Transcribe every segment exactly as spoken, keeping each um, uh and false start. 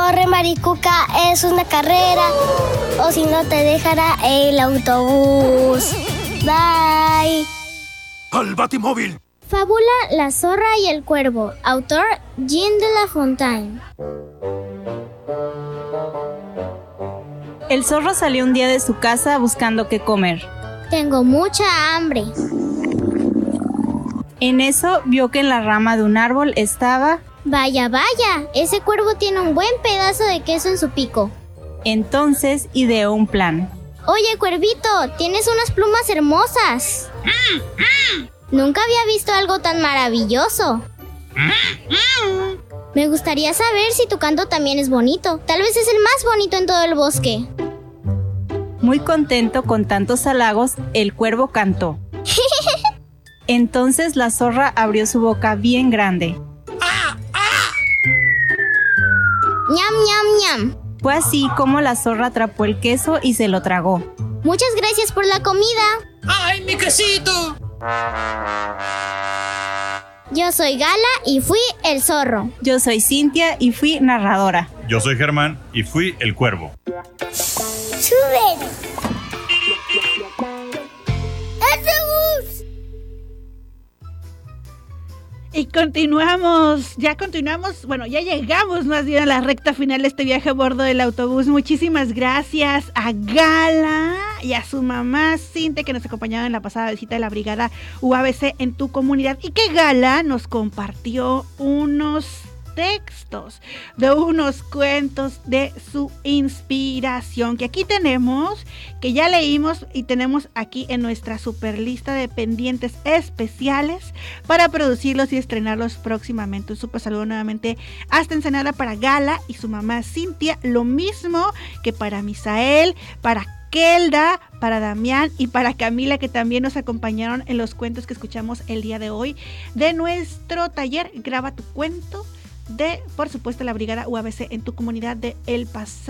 corre, Maricuca, es una carrera. O si no, te dejará el autobús. Bye. ¡Al Batimóvil! Fábula La zorra y el cuervo. Autor Jean de La Fontaine. El zorro salió un día de su casa buscando qué comer. Tengo mucha hambre. En eso vio que en la rama de un árbol estaba... Vaya, vaya, ese cuervo tiene un buen pedazo de queso en su pico. Entonces ideó un plan. Oye, cuervito, tienes unas plumas hermosas. Nunca había visto algo tan maravilloso. Me gustaría saber si tu canto también es bonito. Tal vez es el más bonito en todo el bosque. Muy contento con tantos halagos, el cuervo cantó. Entonces la zorra abrió su boca bien grande. ¡Ñam, ñam, ñam! Fue así como la zorra atrapó el queso y se lo tragó. Muchas gracias por la comida. ¡Ay, mi quesito! Yo soy Gala y fui el zorro. Yo soy Cintia y fui narradora. Yo soy Germán y fui el cuervo. ¡Suben! ¡Autobús! Y continuamos, ya continuamos, bueno, ya llegamos más bien a la recta final de este viaje a bordo del autobús. Muchísimas gracias a Gala y a su mamá Cintia, que nos acompañaron en la pasada visita de la brigada U A B C en tu comunidad, y que Gala nos compartió unos textos de unos cuentos de su inspiración, que aquí tenemos, que ya leímos y tenemos aquí en nuestra super lista de pendientes especiales para producirlos y estrenarlos próximamente. Un super saludo nuevamente hasta Ensenada para Gala y su mamá Cintia, lo mismo que para Misael, para Kelda, para Damián y para Camila, que también nos acompañaron en los cuentos que escuchamos el día de hoy de nuestro taller Graba tu cuento, de, por supuesto, la brigada U A B C en tu comunidad de el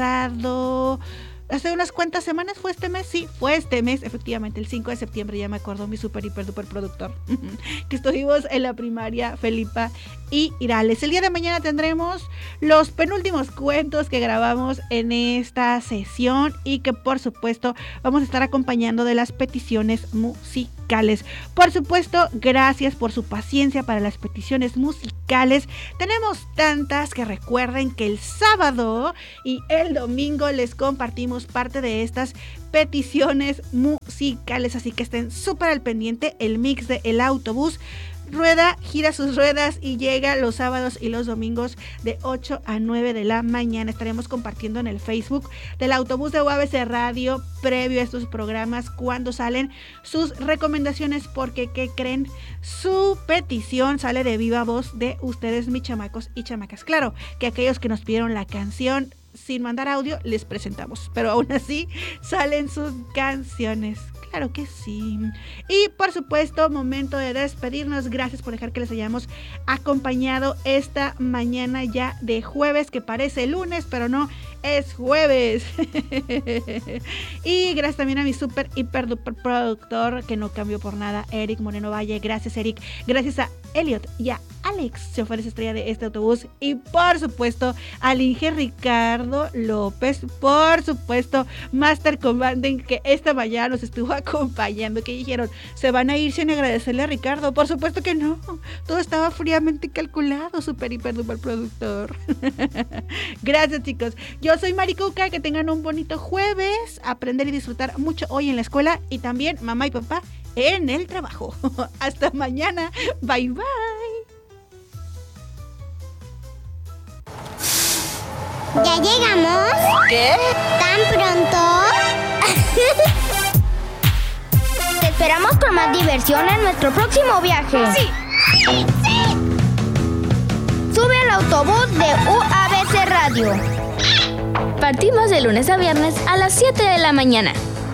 pasado, hace unas cuantas semanas. ¿Fue este mes? Sí, fue este mes, efectivamente, el cinco de septiembre, ya me acordó mi super hiper duper productor, que estuvimos en la primaria Felipa y Irales. El día de mañana tendremos los penúltimos cuentos que grabamos en esta sesión y que, por supuesto, vamos a estar acompañando de las peticiones musicales. Por supuesto, gracias por su paciencia para las peticiones musicales. Tenemos tantas que recuerden que el sábado y el domingo les compartimos parte de estas peticiones musicales, así que estén súper al pendiente. El mix de El Autobús rueda, gira sus ruedas y llega los sábados y los domingos de ocho a nueve de la mañana. Estaremos compartiendo en el Facebook del Autobús de U A B C Radio previo a estos programas cuando salen sus recomendaciones, porque ¿qué creen? Su petición sale de viva voz de ustedes, mis chamacos y chamacas. Claro que aquellos que nos pidieron la canción sin mandar audio les presentamos, pero aún así salen sus canciones. Claro que sí. Y por supuesto, momento de despedirnos. Gracias por dejar que les hayamos acompañado esta mañana ya de jueves, que parece lunes, pero no, es jueves. Y gracias también a mi super hiper duper productor, que no cambió por nada, Eric Moreno Valle. Gracias, Eric. Gracias a Elliot y a Alex, choferes estrella de este autobús. Y por supuesto al Inge Ricardo López, por supuesto Master Commanding, que esta mañana nos estuvo acompañando. Que dijeron, ¿se van a ir sin agradecerle a Ricardo? Por supuesto que no, todo estaba fríamente calculado, super hiper duper productor. Gracias, chicos. Yo soy Maricuca, que tengan un bonito jueves, aprender y disfrutar mucho hoy en la escuela y también mamá y papá en el trabajo. Hasta mañana, bye bye. ¿Ya llegamos? ¿Qué? ¿Tan pronto? Te esperamos con más diversión en nuestro próximo viaje. ¡Sí! ¡Sí! ¡Sí! Sube al autobús de U A B C Radio. Partimos de lunes a viernes a las siete de la mañana.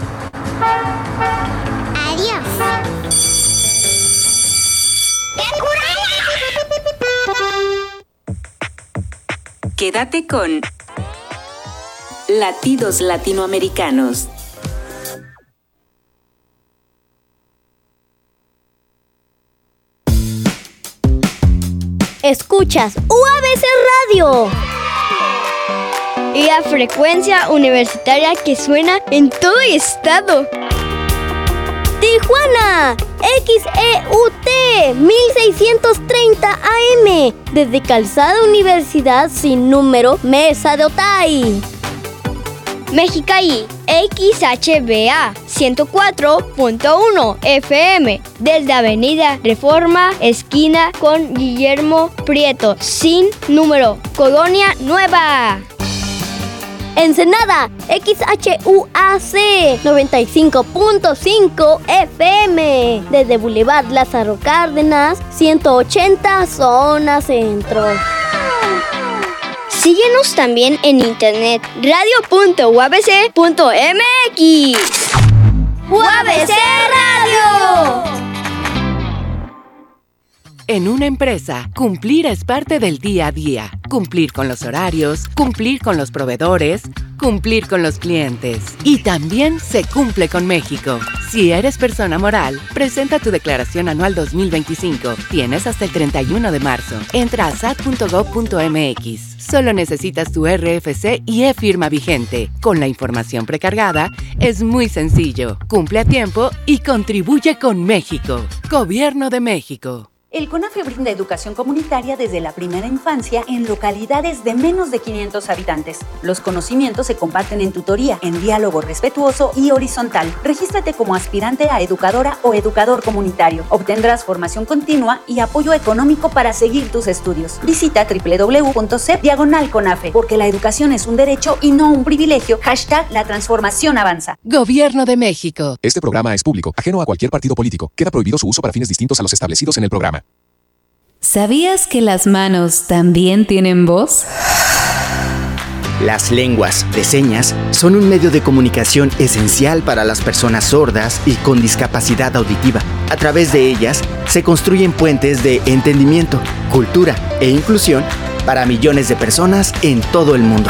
Adiós. Quédate con Latidos Latinoamericanos. Escuchas U A B C Radio. La frecuencia universitaria que suena en todo el estado. Tijuana, X E U T mil seiscientos treinta A M, desde Calzada Universidad sin número, Mesa de Otay. Mexicali, X H B A ciento cuatro punto uno F M, desde Avenida Reforma, esquina con Guillermo Prieto, sin número, Colonia Nueva. Ensenada, X H U A C noventa y cinco punto cinco F M, desde Boulevard Lázaro Cárdenas, ciento ochenta, zona centro. Síguenos también en internet, radio punto u a b c punto m x. U A B C Radio. En una empresa, cumplir es parte del día a día. Cumplir con los horarios, cumplir con los proveedores, cumplir con los clientes. Y también se cumple con México. Si eres persona moral, presenta tu declaración anual dos mil veinticinco. Tienes hasta el treinta y uno de marzo. Entra a s a t punto gov punto m x. Solo necesitas tu R F C y e-firma vigente. Con la información precargada, es muy sencillo. Cumple a tiempo y contribuye con México. Gobierno de México. El CONAFE brinda educación comunitaria desde la primera infancia en localidades de menos de quinientos habitantes. Los conocimientos se comparten en tutoría, en diálogo respetuoso y horizontal. Regístrate como aspirante a educadora o educador comunitario. Obtendrás formación continua y apoyo económico para seguir tus estudios. Visita doble u doble u doble u punto c e p diagonal CONAFE, porque la educación es un derecho y no un privilegio. Hashtag la transformación avanza. Gobierno de México. Este programa es público, ajeno a cualquier partido político. Queda prohibido su uso para fines distintos a los establecidos en el programa. ¿Sabías que las manos también tienen voz? Las lenguas de señas son un medio de comunicación esencial para las personas sordas y con discapacidad auditiva. A través de ellas se construyen puentes de entendimiento, cultura e inclusión para millones de personas en todo el mundo.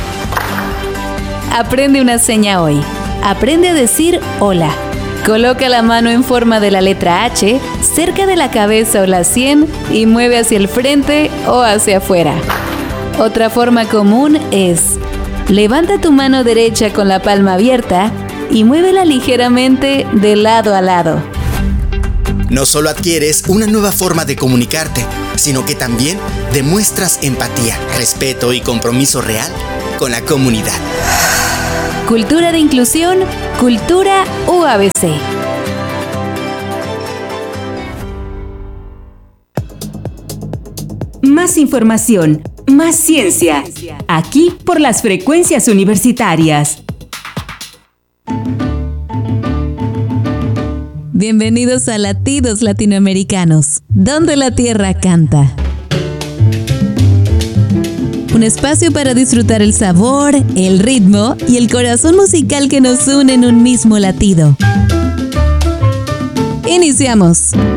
Aprende una seña hoy. Aprende a decir hola. Coloca la mano en forma de la letra H cerca de la cabeza o la sien y mueve hacia el frente o hacia afuera. Otra forma común es: levanta tu mano derecha con la palma abierta y muévela ligeramente de lado a lado. No solo adquieres una nueva forma de comunicarte, sino que también demuestras empatía, respeto y compromiso real con la comunidad. Cultura de inclusión, Cultura U A B C. Más información, más ciencia. Aquí por las frecuencias universitarias. Bienvenidos a Latidos Latinoamericanos, donde la tierra canta. Un espacio para disfrutar el sabor, el ritmo y el corazón musical que nos une en un mismo latido. Iniciamos.